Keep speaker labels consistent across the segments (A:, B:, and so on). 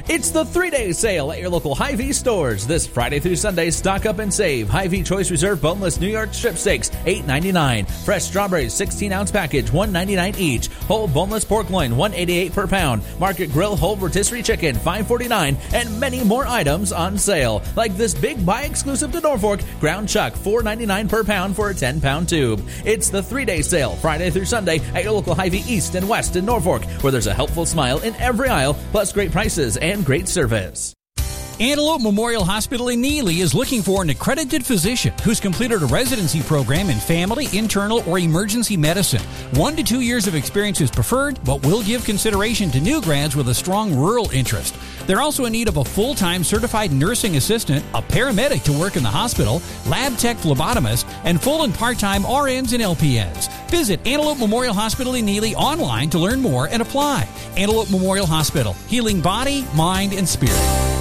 A: It's the 3-day sale at your local Hy-Vee stores. This Friday through Sunday, stock up and save. Hy-Vee Choice Reserve Boneless New York Strip Steaks, $8.99. Fresh strawberries, 16-ounce package, $1.99 each. Whole boneless pork loin, $1.88 per pound. Market Grill whole rotisserie chicken, $5.49. And many more items on sale, like this big buy exclusive to Norfolk ground chuck, $4.99 per pound for a 10-pound tube. It's the 3-day sale, Friday through Sunday, at your local Hy-Vee East and West in Norfolk, where there's a helpful smile in every aisle, plus great prices and great service.
B: Antelope Memorial Hospital in Neely is looking for an accredited physician who's completed a residency program in family, internal, or emergency medicine. 1 to 2 years of experience is preferred, but will give consideration to new grads with a strong rural interest. They're also in need of a full-time certified nursing assistant, a paramedic to work in the hospital, lab tech phlebotomist, and full and part-time RNs and LPNs. Visit Antelope Memorial Hospital in Neely online to learn more and apply. Antelope Memorial Hospital, healing body, mind, and spirit.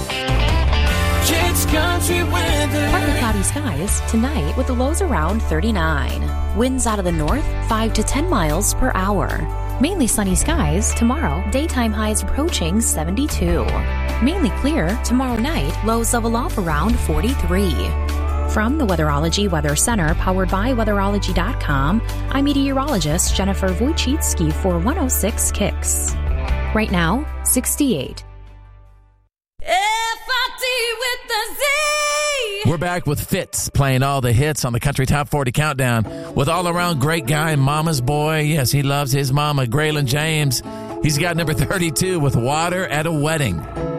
C: Kids Country Weather.
D: Partly cloudy skies tonight with the lows around 39. Winds out of the north 5 to 10 miles per hour. Mainly sunny skies tomorrow. Daytime highs approaching 72. Mainly clear tomorrow night. Lows level off around 43. From the Weatherology Weather Center, powered by Weatherology.com, I'm meteorologist Jennifer Wojcicki for 106 Kicks. Right now, 68.
C: With the Z.
E: We're back with Fitz playing all the hits on the Country Top 40 Countdown with all-around great guy, Mama's Boy. Yes, he loves his mama, Graylin James. He's got number 32 with Water at a Wedding.